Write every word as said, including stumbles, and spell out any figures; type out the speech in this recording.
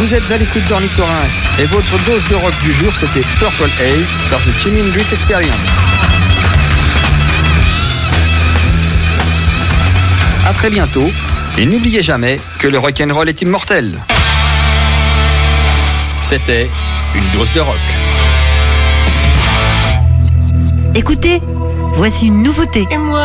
Vous êtes à l'écoute d'Ornithorynque et votre dose de rock du jour, c'était Purple Haze par The Jimi Hendrix Experience. À très bientôt et n'oubliez jamais que le rock'n'roll est immortel. C'était une dose de rock. Écoutez, voici une nouveauté. Et moi